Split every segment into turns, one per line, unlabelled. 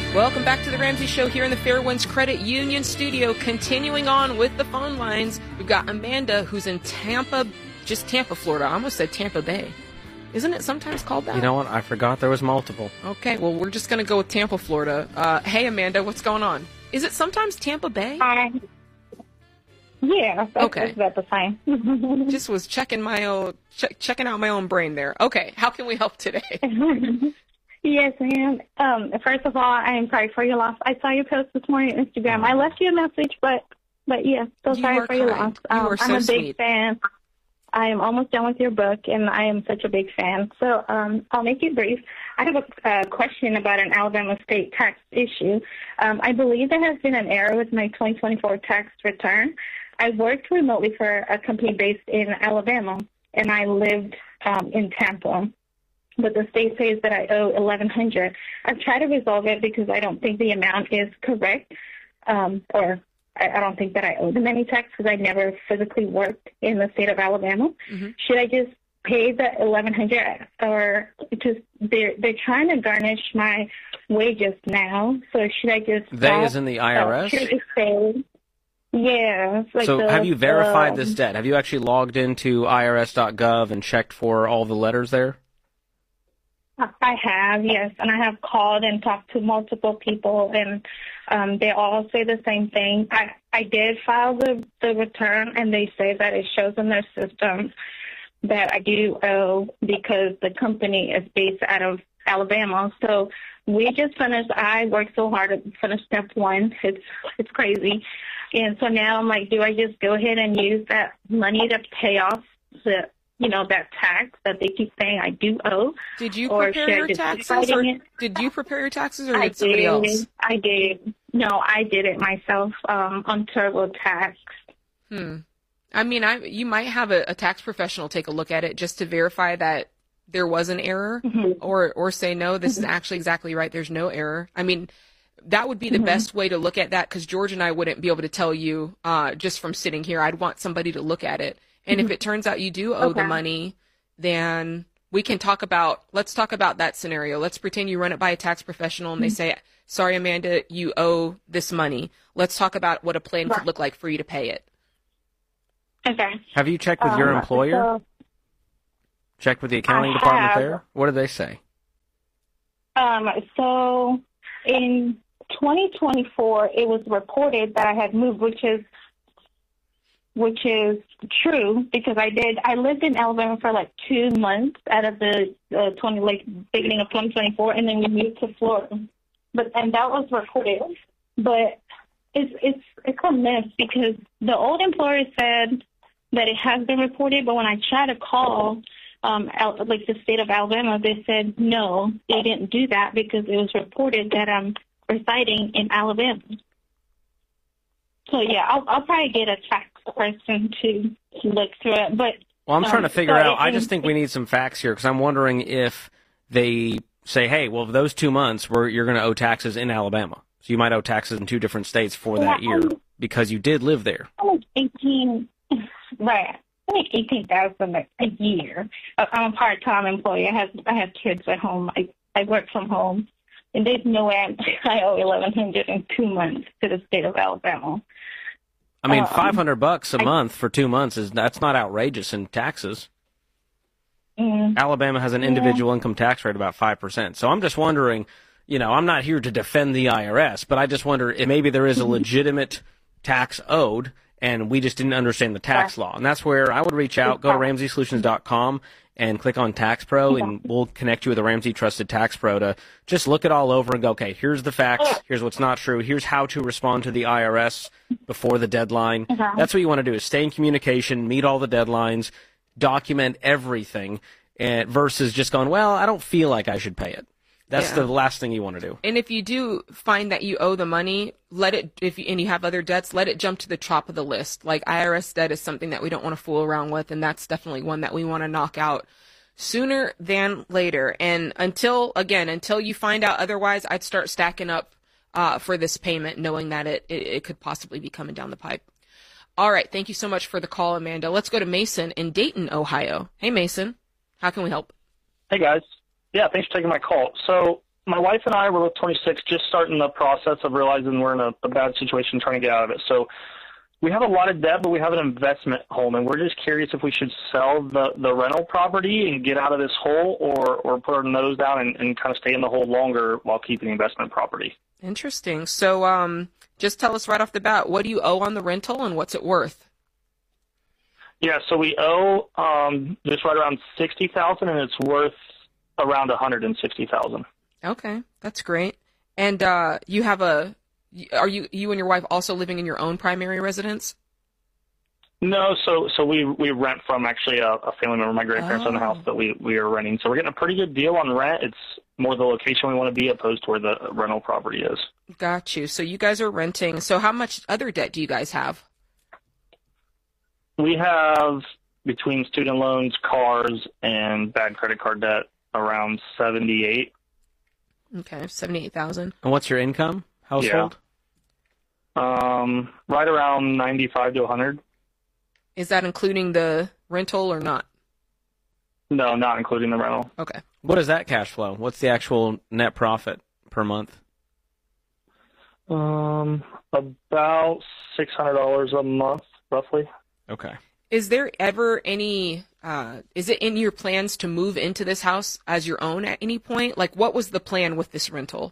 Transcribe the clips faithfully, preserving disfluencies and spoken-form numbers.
Welcome back to the Ramsey Show here in the Fairwinds Credit Union studio. Continuing on with the phone lines, we've got Amanda, who's in Tampa, just Tampa, Florida. I almost said Tampa Bay. Isn't it sometimes called that?
You know what? I forgot there was multiple.
Okay, well, we're just going to go with Tampa, Florida. Uh, hey, Amanda, what's going on? Is it sometimes Tampa Bay?
Hi. Yeah, that's,
okay.
That's the time.
Just was checking my own, check, checking out my own brain there. Okay, how can we help today?
Yes, ma'am. Um, first of all, I am sorry for your loss. I saw your post this morning on Instagram. I left you a message, but but yeah, so
you
sorry for
kind.
your loss. Um,
you are so
I'm a
sweet.
big fan. I am almost done with your book, and I am such a big fan. So um, I'll make it brief. I have a uh, question about an Alabama state tax issue. Um, I believe there has been an error with my twenty twenty-four tax return. I worked remotely for a company based in Alabama, and I lived um, in Tampa. But the state says that I owe eleven hundred dollars. I've tried to resolve it because I don't think the amount is correct, um, or I, I don't think that I owe them any tax because I never physically worked in the state of Alabama. Mm-hmm. Should I just pay the eleven hundred dollars, or just they're they're trying to garnish my wages now? So should I just
they uh, is in the I R S?
Uh, should I just say, yeah. Like
so
the,
have you verified
um,
this debt? Have you actually logged into I R S dot gov and checked for all the letters there?
I have, yes, and I have called and talked to multiple people, and um, they all say the same thing. I, I did file the, the return, and they say that it shows in their system that I do owe because the company is based out of Alabama. So we just finished, I worked so hard to finish step one. It's, it's crazy. And so now I'm like, do I just go ahead and use that money to pay off the you know, that tax that they keep saying I do owe?
Did you prepare your taxes, or
it?
did you prepare your taxes, or did
I
somebody
did.
else?
I did. No, I did it myself um, on TurboTax.
Hmm. I mean, I you might have a, a tax professional take a look at it just to verify that there was an error, mm-hmm. or or say, no, this mm-hmm. is actually exactly right. There's no error. I mean, that would be the mm-hmm. best way to look at that, because George and I wouldn't be able to tell you uh, just from sitting here. I'd want somebody to look at it. And if it turns out you do owe okay. the money, then we can talk about, let's talk about that scenario. Let's pretend you run it by a tax professional and mm-hmm. they say, sorry, Amanda, you owe this money. Let's talk about what a plan right. could look like for you to pay it.
Okay.
Have you checked with
um,
your employer?
So
checked with the accounting
I
department
have.
there? What did they say?
Um, so in twenty twenty-four, it was reported that I had moved, which is which is true because I did. I lived in Alabama for like two months out of the uh, twenty, like beginning of twenty twenty-four, and then we moved to Florida. But and that was recorded. But it's it's it's a mess because the old employer said that it has been reported, but when I tried to call, um, out, like the state of Alabama, they said no, they didn't do that because it was reported that I'm residing in Alabama. So yeah, I'll I'll probably get a tax person to look through it. But
well, I'm
um,
trying to figure
so
out.
it,
I just think we need some facts here because I'm wondering if they say, hey, well, those two months where you're going to owe taxes in Alabama, so you might owe taxes in two different states for
yeah,
that year
I'm,
because you did live there.
I'm like eighteen, right? I'm like eighteen thousand a year. I'm a part-time employee. I have I have kids at home. I I work from home. And there's no way I owe eleven hundred in two months to the state of Alabama.
I mean,
um,
five hundred bucks a
I,
month for two months is that's not outrageous in taxes.
Mm,
Alabama has an individual yeah. income tax rate of about five percent. So I'm just wondering, you know, I'm not here to defend the I R S, but I just wonder if maybe there is a legitimate tax owed and we just didn't understand the tax law. And that's where I would reach out, go to Ramsey Solutions dot com and click on Tax Pro, and we'll connect you with a Ramsey Trusted Tax Pro to just look it all over and go, okay, here's the facts, here's what's not true, here's how to respond to the I R S before the deadline. Uh-huh. That's what you want to do, is stay in communication, meet all the deadlines, document everything, and versus just going, well, I don't feel like I should pay it. That's yeah. the last thing you want to do.
And if you do find that you owe the money, let it, if you, and you have other debts, let it jump to the top of the list. Like I R S debt is something that we don't want to fool around with, and that's definitely one that we want to knock out sooner than later. And until, again, until you find out otherwise, I'd start stacking up uh, for this payment, knowing that it, it, it could possibly be coming down the pipe. All right. Thank you so much for the call, Amanda. Let's go to Mason in Dayton, Ohio. Hey, Mason. How can we help?
Hey, guys. Yeah, thanks for taking my call. So my wife and I were both twenty-six, just starting the process of realizing we're in a, a bad situation, trying to get out of it. So we have a lot of debt, but we have an investment home, and we're just curious if we should sell the, the rental property and get out of this hole, or, or put our nose down and, and kind of stay in the hole longer while keeping the investment property.
Interesting. So um, just tell us right off the bat, what do you owe on the rental and what's it worth?
Yeah, so we owe um, just right around sixty thousand dollars, and it's worth around one hundred sixty thousand dollars.
Okay, that's great. And uh, you have a Are you you and your wife also living in your own primary residence?
No, so so we we rent from actually a, a family member. My grandparents
Oh.
own the house that we we are renting. So we're getting a pretty good deal on rent. It's more the location we want to be opposed to where the rental property is.
Got you. So you guys are renting. So how much other debt do you guys have?
We have, between student loans, cars, and bad credit card debt, around seventy-eight.
Okay, seventy-eight thousand.
And what's your income household?
Um, right around ninety-five to one hundred.
Is that including the rental or not?
No, not including the rental.
Okay.
What is that cash flow? What's the actual net profit per month?
Um, about six hundred dollars a month, roughly.
Okay.
Is there ever any, uh, is it in your plans to move into this house as your own at any point? Like, what was the plan with this rental?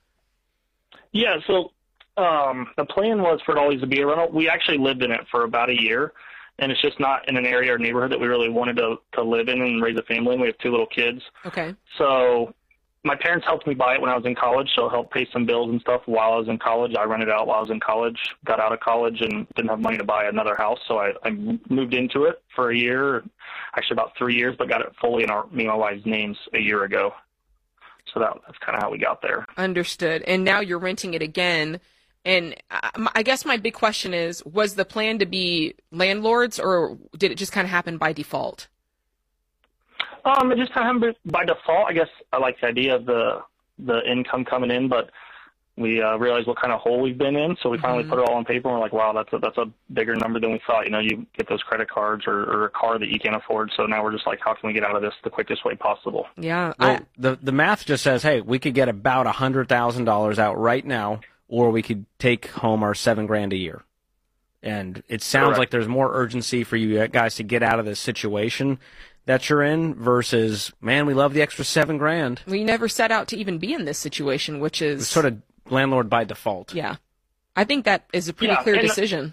Yeah, so um, the plan was for it always to be a rental. We actually lived in it for about a year, and it's just not in an area or neighborhood that we really wanted to, to live in and raise a family in. We have two little kids.
Okay.
So my parents helped me buy it when I was in college, so it helped pay some bills and stuff while I was in college. I rented out while I was in college, got out of college, and didn't have money to buy another house, so I, I moved into it for a year, actually about three years, but got it fully in our, me and my wife's names a year ago. So that, that's kind of how we got there.
Understood. And now you're renting it again. And I I guess my big question is, was the plan to be landlords, or did it just kind of happen by default?
Um, it just kind of happened by default. I guess I like the idea of the the income coming in, but we uh, realized what kind of hole we've been in, so we finally
Mhm.
put it all on paper, and we're like, wow, that's a, that's a bigger number than we thought. You know, you get those credit cards or, or a car that you can't afford, so now we're just like, how can we get out of this the quickest way possible?
Yeah.
Well,
I,
the the math just says, hey, we could get about a hundred thousand dollars out right now, or we could take home our seven grand a year. And it sounds
Correct.
like there's more urgency for you guys to get out of this situation that you're in versus, man, we love the extra seven grand.
we never set out to even be in this situation, which is
It's sort of landlord by default.
yeah. I think that is a pretty
Yeah,
clear
and-
decision.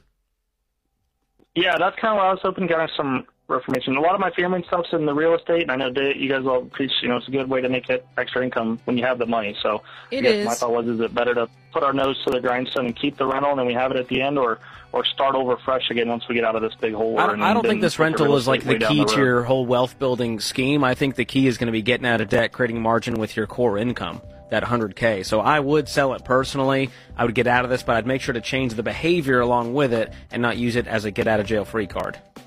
Yeah, that's kind of what I was hoping to get some information. A lot of my family and stuff's in the real estate, and I know that you guys all preach, you know, it's a good way to make it extra income when you have the money. So
It
I guess
is.
my thought was, is it better to put our nose to the grindstone and keep the rental, and then we have it at the end, or or start over fresh again once we get out of this big hole?
I don't, I don't think this rental is like the key to your whole wealth building scheme. I think the key is going to be getting out of debt, creating margin with your core income, that one hundred K. So I would sell it personally. I would get out of this, but I'd make sure to change the behavior along with it and not use it as a get out of jail free card.